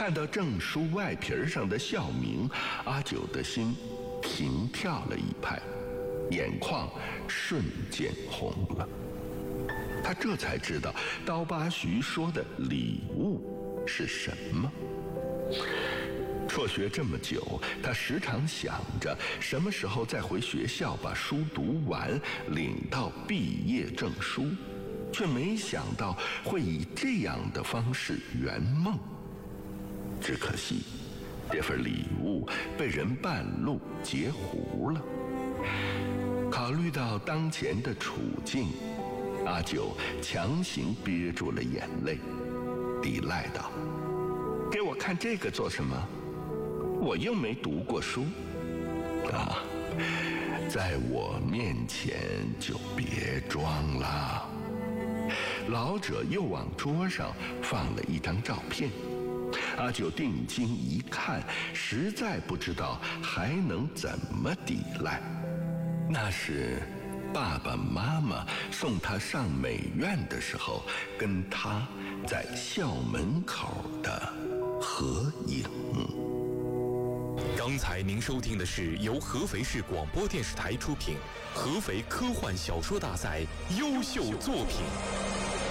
看到证书外皮上的校名，阿九的心平跳了一拍，眼眶瞬间红了。他这才知道刀疤徐说的礼物是什么。辍学这么久，他时常想着什么时候再回学校把书读完，领到毕业证书，却没想到会以这样的方式圆梦。只可惜这份礼物被人半路截胡了。考虑到当前的处境，阿九强行憋住了眼泪，抵赖道：给我看这个做什么？我又没读过书。啊，在我面前就别装了。老者又往桌上放了一张照片，阿九定睛一看，实在不知道还能怎么抵赖。那是爸爸妈妈送他上美院的时候，跟他在校门口的合影。 刚才您收听的是由合肥市广播电视台出品，合肥科幻小说大赛优秀作品。